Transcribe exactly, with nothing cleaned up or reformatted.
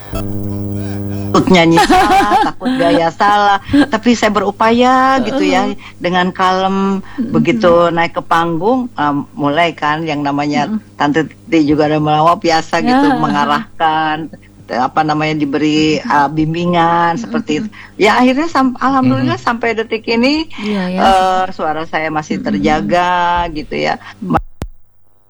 takut nyanyi salah, takut gaya salah, tapi saya berupaya gitu ya dengan kalem. Begitu naik ke panggung, um, mulai kan yang namanya Tante Titi juga ada melawak biasa gitu Ya. mengarahkan, apa namanya diberi uh, bimbingan seperti itu. Ya akhirnya sam- alhamdulillah sampai detik ini Iya ya. uh, suara saya masih terjaga gitu ya.